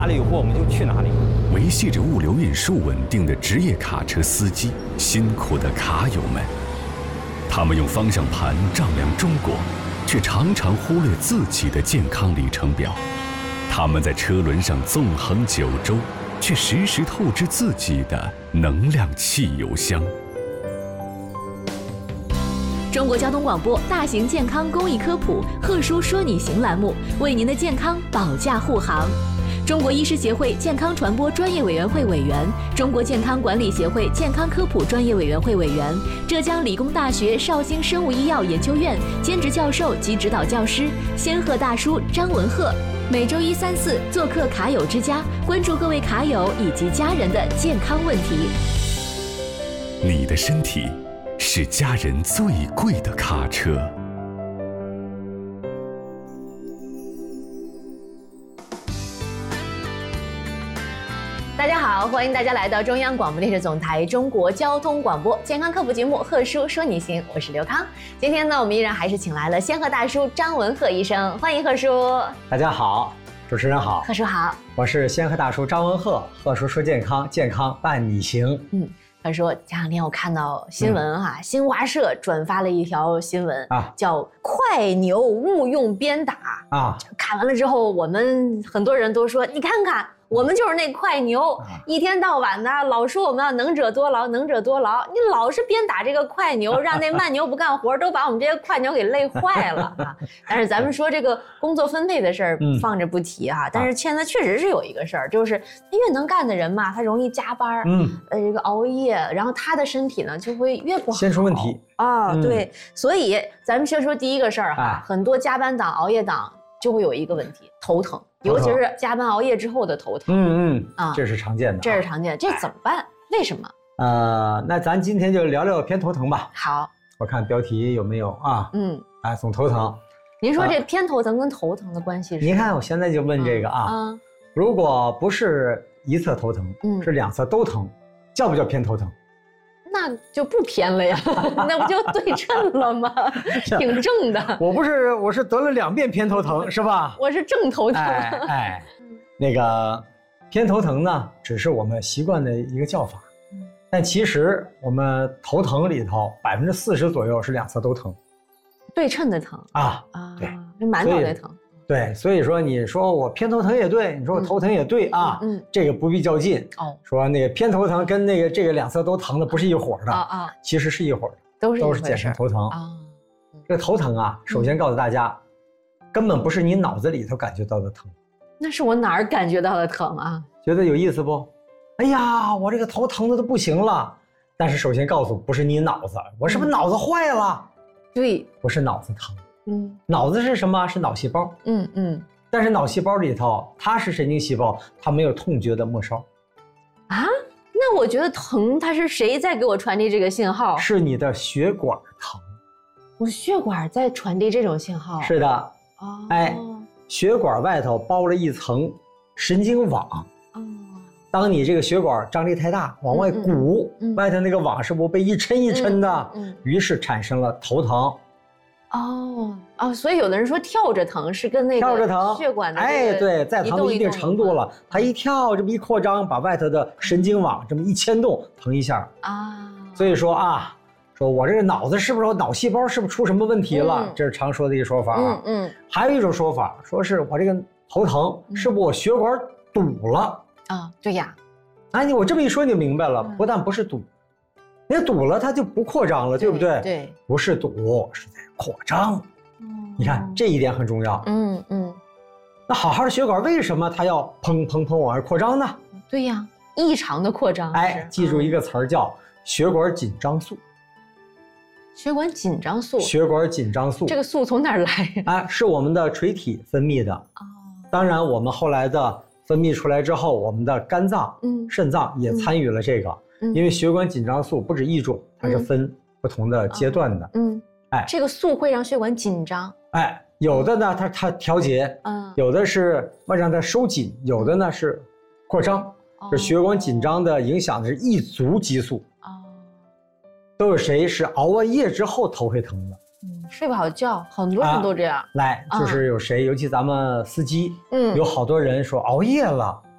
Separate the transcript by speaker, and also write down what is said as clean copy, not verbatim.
Speaker 1: 哪里有货我们就去哪里。
Speaker 2: 维系着物流运输稳定的职业卡车司机，辛苦的卡友们，他们用方向盘丈量中国，却常常忽略自己的健康里程表。他们在车轮上纵横九州，却时时透支自己的能量汽油箱。
Speaker 3: 中国交通广播大型健康公益科普贺叔说你行栏目，为您的健康保驾护航。中国医师协会健康传播专业委员会委员，中国健康管理协会健康科普专业委员会委员，浙江理工大学绍兴生物医药研究院兼职教授及指导教师，仙鹤大叔张文鹤。每周一、三、四做客卡友之家，关注各位卡友以及家人的健康问题。
Speaker 2: 你的身体是家人最贵的卡车。
Speaker 3: 大家好，欢迎大家来到中央广播电视总台中国交通广播健康科普节目《贺叔说你行》，我是刘康。今天呢，我们依然还是请来了仙鹤大叔张文鹤医生，欢迎贺叔。
Speaker 4: 大家好，主持人好，
Speaker 3: 贺叔好，
Speaker 4: 我是仙鹤大叔张文鹤。贺叔说健康，健康伴你行。
Speaker 3: 他说前两天我看到新闻新华社转发了一条新闻叫快牛误用鞭打看完了之后，我们很多人都说你看看我们就是那快牛，一天到晚的老说我们要能者多劳，能者多劳，你老是鞭打这个快牛，让那慢牛不干活，都把我们这些快牛给累坏了但是咱们说这个工作分配的事儿放着不提但是现在确实是有一个事儿，就是越能干的人嘛，他容易加班，这个熬夜，然后他的身体呢就会越不好，
Speaker 4: 先出问题
Speaker 3: 对，所以咱们先说第一个事儿很多加班党、熬夜党就会有一个问题，头疼。尤其是加班熬夜之后的头疼，
Speaker 4: 这是常见的，
Speaker 3: 这是常见的，这怎么办？为什么？
Speaker 4: 那咱今天就聊聊偏头疼吧。
Speaker 3: 好，
Speaker 4: 我看标题有没有总头疼。
Speaker 3: 您说这偏头疼跟头疼的关系是？
Speaker 4: 您看我现在就问这个如果不是一侧头疼，是两侧都疼，叫不叫偏头疼？
Speaker 3: 那就不偏了呀，那不就对称了吗？挺正的。
Speaker 4: 我是得了2遍偏头疼，是吧？
Speaker 3: 我是正头疼。
Speaker 4: 那个偏头疼呢，只是我们习惯的一个叫法，但其实我们头疼里头40%左右是两侧都疼，
Speaker 3: 对称的疼
Speaker 4: 对，
Speaker 3: 是满脑袋疼。
Speaker 4: 对，所以说你说我偏头疼也对，你说我头疼也对这个不必较劲说那个偏头疼跟这个两侧都疼的不是一伙的其实是一伙的，都是简称头疼这个头疼首先告诉大家，根本不是你脑子里头感觉到的疼，
Speaker 3: 那是我哪儿感觉到的疼
Speaker 4: 觉得有意思不？哎呀，我这个头疼的都不行了。但是首先告诉，不是你脑子，我是不是脑子坏了？
Speaker 3: 对，
Speaker 4: 不是脑子疼。脑子是什么？是脑细胞。但是脑细胞里头，它是神经细胞，它没有痛觉的末梢。
Speaker 3: 那我觉得疼，它是谁在给我传递这个信号？
Speaker 4: 是你的血管疼。
Speaker 3: 我血管在传递这种信号？
Speaker 4: 是的。血管外头包了一层神经网。当你这个血管张力太大，往外鼓，外头那个网是不是被一抻一抻的？于是产生了头疼。
Speaker 3: 所以有的人说跳着疼是跟那个血管的
Speaker 4: 对，再疼到一定程度了，它一跳这么一扩张，把外头的神经网这么一牵动，疼一下所以说说我这个脑子是不是脑细胞是不是出什么问题了？这是常说的一个说法还有一种说法，说是我这个头疼是不是我血管堵了
Speaker 3: 对呀。
Speaker 4: 我这么一说你就明白了，不但不是堵，你堵了它就不扩张了，对不对？
Speaker 3: 对，
Speaker 4: 不是堵，是在扩张。你看这一点很重要。那好好的血管为什么它要砰砰砰往外扩张呢？
Speaker 3: 对呀，异常的扩张。
Speaker 4: 记住一个词儿叫血管紧张素。
Speaker 3: 血管紧张素。
Speaker 4: 血管紧张素，
Speaker 3: 这个素从哪儿来？
Speaker 4: 是我们的垂体分泌的。当然我们后来的分泌出来之后，我们的肝脏、肾脏也参与了这个。因为血管紧张素不止一种，它是分不同的阶段的。
Speaker 3: 这个素会让血管紧张。
Speaker 4: 有的呢它调节，有的是让它收紧，有的呢是扩张。这血管紧张的影响的是一族激素。都有谁是熬完夜之后头会疼的？
Speaker 3: 睡不好觉，很多人都这样。
Speaker 4: 就是有谁，尤其咱们司机，有好多人说熬夜了，